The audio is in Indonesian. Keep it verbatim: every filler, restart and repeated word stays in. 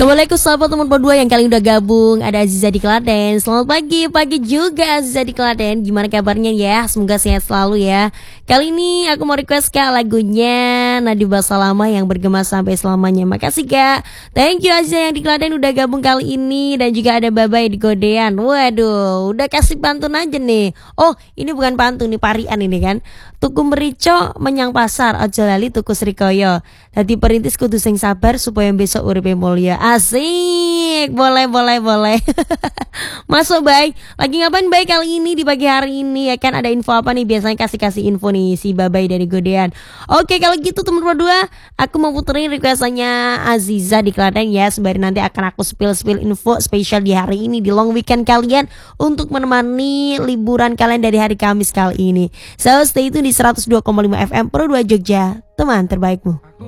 Assalamualaikum sahabat teman berdua yang kali ini udah gabung. Ada Aziza di Klaten. Selamat pagi, pagi juga Aziza di Klaten. Gimana kabarnya ya? Semoga sehat selalu ya. Kali ini aku mau request Kak lagunya Nadiba Salama yang bergema sampai selamanya. Makasih Kak. Thank you Aziza yang di Klaten udah gabung kali ini. Dan juga ada Babay di Godean. Waduh, udah kasih pantun aja nih. Oh, ini bukan pantun nih, parian ini kan. Tuku merico menyang pasar, aja lali tuku srikaya. Dadi perintis kudu sing sabar supaya besok uripe mulya. Asik, boleh boleh boleh. Masuk baik. Lagi ngapain baik kali ini di pagi hari ini ya kan? Ada info apa nih? Biasanya kasih-kasih info nih si Babay dari Godean. Oke kalau gitu teman berdua, aku mau puterin requestannya Aziza di Klaten ya. Sembari nanti akan aku spill-spill info spesial di hari ini di long weekend kalian untuk menemani liburan kalian dari hari Kamis kali ini. So stay tune di seratus dua koma lima F M Pro dua Jogja, teman terbaikmu.